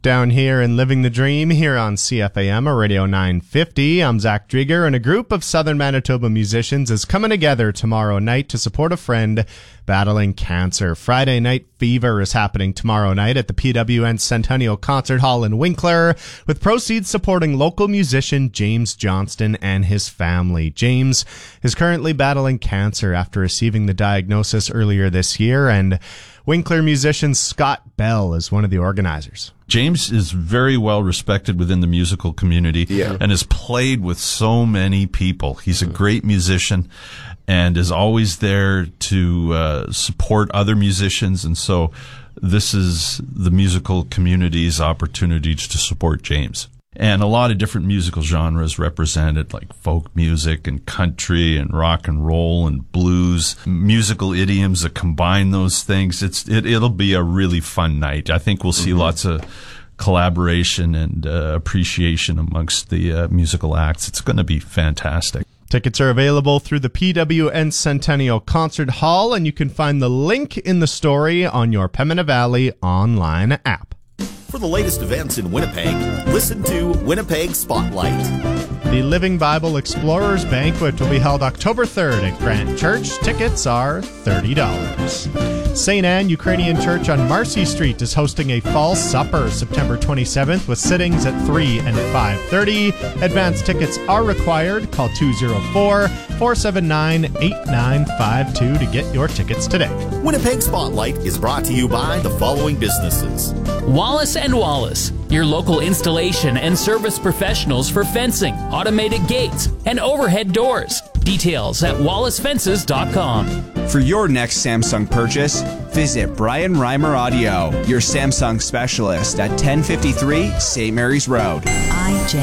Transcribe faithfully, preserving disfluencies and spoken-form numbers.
down here and living the dream here on C F A M or Radio nine fifty. I'm Zach Drieger, and a group of Southern Manitoba musicians is coming together tomorrow night to support a friend battling cancer. Friday Night Fever is happening tomorrow night at the P W N Centennial Concert Hall in Winkler, with proceeds supporting local musician James Johnston and his family. James is currently battling cancer after receiving the diagnosis earlier this year, and Winkler musician Scott Bell is one of the organizers. James is very well respected within the musical community yeah. and has played with so many people. He's a great musician and is always there to uh, support other musicians. And so this is the musical community's opportunity to support James. And a lot of different musical genres represented, like folk music and country and rock and roll and blues, musical idioms that combine those things. It's it, it'll be a really fun night. I think we'll see mm-hmm. lots of collaboration and uh, appreciation amongst the uh, musical acts. It's going to be fantastic. Tickets are available through the P W N Centennial Concert Hall, and you can find the link in the story on your Pembina Valley online app. For the latest events in Winnipeg, listen to Winnipeg Spotlight. The Living Bible Explorers Banquet will be held October third at Grant Church. Tickets are thirty dollars. Saint Anne Ukrainian Church on Marcy Street is hosting a fall supper September twenty-seventh with sittings at three and five thirty. Advance tickets are required. Call two oh four, four seven nine, eight nine five two to get your tickets today. Winnipeg Spotlight is brought to you by the following businesses. Wallace and Wallace, your local installation and service professionals for fencing, automated gates, and overhead doors. Details at wallace fences dot com. For your next Samsung purchase, visit Brian Reimer Audio, your Samsung specialist at ten fifty-three Saint Mary's Road. I J